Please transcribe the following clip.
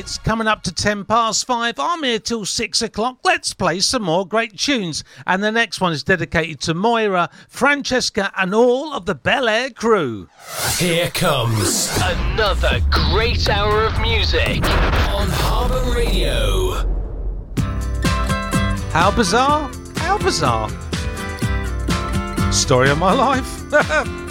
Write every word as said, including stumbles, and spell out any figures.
It's coming up to ten past five. I'm here till six o'clock. Let's play some more great tunes. And the next one is dedicated to Moira, Francesca and all of the Bel Air crew. Here comes another great hour of music on Harbour Radio. How bizarre? How bizarre? Story of my life.